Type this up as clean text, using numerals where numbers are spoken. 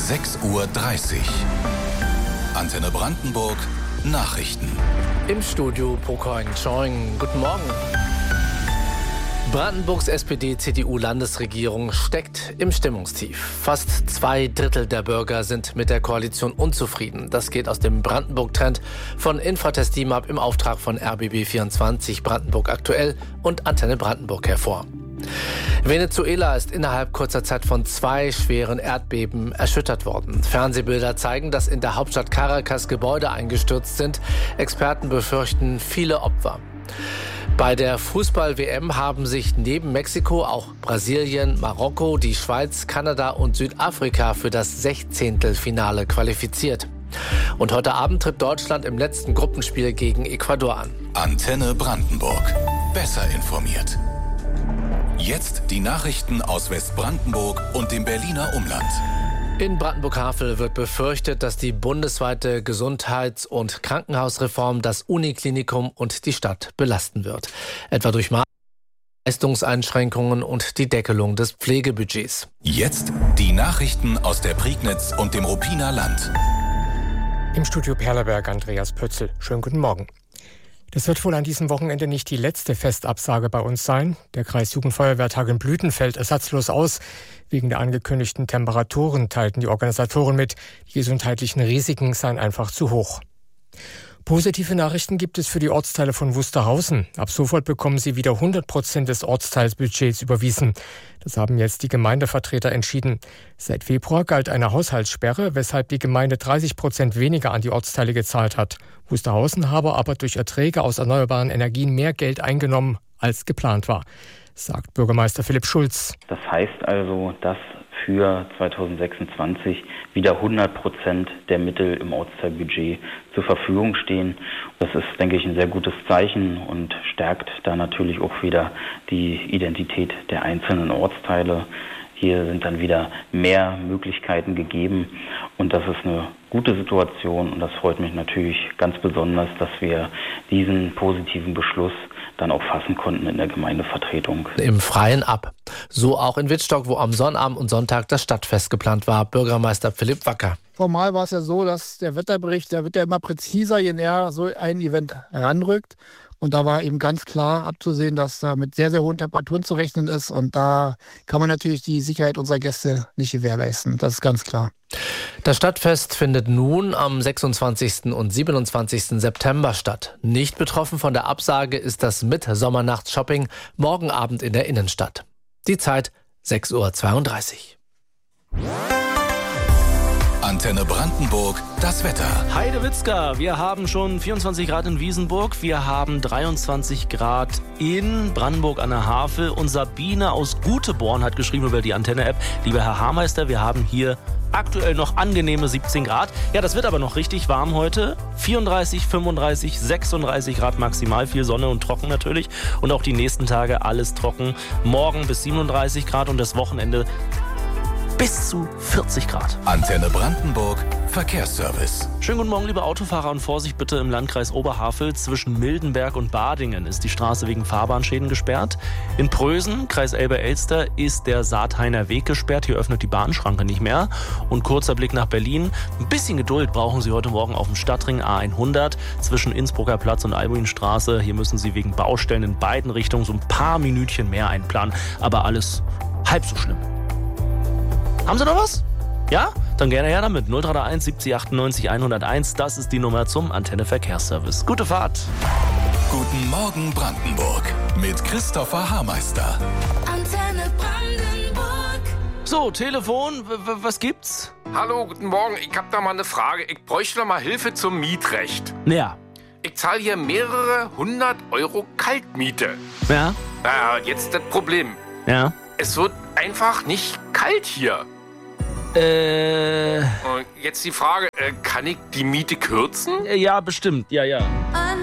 6:30 Uhr. Antenne Brandenburg Nachrichten. Im Studio Pokoin Choing. Guten Morgen. Brandenburgs SPD-CDU-Landesregierung steckt im Stimmungstief. Fast 2/3 der Bürger sind mit der Koalition unzufrieden. Das geht aus dem Brandenburg-Trend von Infratest DIMAP im Auftrag von RBB24 Brandenburg aktuell und Antenne Brandenburg hervor. Venezuela ist innerhalb kurzer Zeit von 2 schweren Erdbeben erschüttert worden. Fernsehbilder zeigen, dass in der Hauptstadt Caracas Gebäude eingestürzt sind. Experten befürchten viele Opfer. Bei der Fußball-WM haben sich neben Mexiko auch Brasilien, Marokko, die Schweiz, Kanada und Südafrika für das 16. Finale qualifiziert. Und heute Abend tritt Deutschland im letzten Gruppenspiel gegen Ecuador an. Antenne Brandenburg. Besser informiert. Jetzt die Nachrichten aus Westbrandenburg und dem Berliner Umland. In Brandenburg-Havel wird befürchtet, dass die bundesweite Gesundheits- und Krankenhausreform das Uniklinikum und die Stadt belasten wird. Etwa durch Leistungseinschränkungen und die Deckelung des Pflegebudgets. Jetzt die Nachrichten aus der Prignitz und dem Ruppiner Land. Im Studio Perleberg Andreas Pötzl. Schönen guten Morgen. Das wird wohl an diesem Wochenende nicht die letzte Festabsage bei uns sein. Der Kreisjugendfeuerwehrtag in Blüten fällt ersatzlos aus. Wegen der angekündigten Temperaturen teilten die Organisatoren mit, die gesundheitlichen Risiken seien einfach zu hoch. Positive Nachrichten gibt es für die Ortsteile von Wusterhausen. Ab sofort bekommen sie wieder 100% des Ortsteilsbudgets überwiesen. Das haben jetzt die Gemeindevertreter entschieden. Seit Februar galt eine Haushaltssperre, weshalb die Gemeinde 30% weniger an die Ortsteile gezahlt hat. Wusterhausen habe aber durch Erträge aus erneuerbaren Energien mehr Geld eingenommen, als geplant war, sagt Bürgermeister Philipp Schulz. Das heißt also, dass für 2026 wieder 100% der Mittel im Ortsteilbudget zur Verfügung stehen. Das ist, denke ich, ein sehr gutes Zeichen und stärkt da natürlich auch wieder die Identität der einzelnen Ortsteile. Hier sind dann wieder mehr Möglichkeiten gegeben und das ist eine gute Situation und das freut mich natürlich ganz besonders, dass wir diesen positiven Beschluss dann auch fassen konnten in der Gemeindevertretung. Im Freien ab. So auch in Wittstock, wo am Sonnabend und Sonntag das Stadtfest geplant war. Bürgermeister Philipp Wacker. Formal war es ja so, dass der Wetterbericht, der wird ja immer präziser, je näher so ein Event heranrückt. Und da war eben ganz klar abzusehen, dass da mit sehr, sehr hohen Temperaturen zu rechnen ist. Und da kann man natürlich die Sicherheit unserer Gäste nicht gewährleisten. Das ist ganz klar. Das Stadtfest findet nun am 26. und 27. September statt. Nicht betroffen von der Absage ist das Mitsommernachtshopping morgen Abend in der Innenstadt. Die Zeit 6:32 Uhr. Antenne Brandenburg, das Wetter. Heidewitzka, wir haben schon 24 Grad in Wiesenburg, wir haben 23 Grad in Brandenburg an der Havel und Sabine aus Guteborn hat geschrieben über die Antenne-App, lieber Herr Haarmeister, wir haben hier aktuell noch angenehme 17 Grad. Ja, das wird aber noch richtig warm heute. 34, 35, 36 Grad maximal, viel Sonne und trocken natürlich. Und auch die nächsten Tage alles trocken. Morgen bis 37 Grad und das Wochenende bis zu 40 Grad. Antenne Brandenburg, Verkehrsservice. Schönen guten Morgen, liebe Autofahrer und Vorsicht bitte im Landkreis Oberhavel. Zwischen Mildenberg und Badingen ist die Straße wegen Fahrbahnschäden gesperrt. In Prösen, Kreis Elbe-Elster, ist der Saathainer Weg gesperrt. Hier öffnet die Bahnschranke nicht mehr. Und kurzer Blick nach Berlin. Ein bisschen Geduld brauchen Sie heute Morgen auf dem Stadtring A100 zwischen Innsbrucker Platz und Albuinstraße. Hier müssen Sie wegen Baustellen in beiden Richtungen so ein paar Minütchen mehr einplanen. Aber alles halb so schlimm. Haben Sie noch was? Ja? Dann gerne her damit. 0331 70 98 101. Das ist die Nummer zum Antenne Verkehrsservice. Gute Fahrt. Guten Morgen Brandenburg mit Christopher Haarmeister. Antenne Brandenburg. So, Telefon, was gibt's? Hallo, guten Morgen. Ich hab da mal eine Frage. Ich bräuchte noch mal Hilfe zum Mietrecht. Ja. Ich zahle hier mehrere 100 Euro Kaltmiete. Ja? Jetzt das Problem. Ja? Es wird einfach nicht kalt hier. Und jetzt die Frage, kann ich die Miete kürzen? Ja, bestimmt. Ja.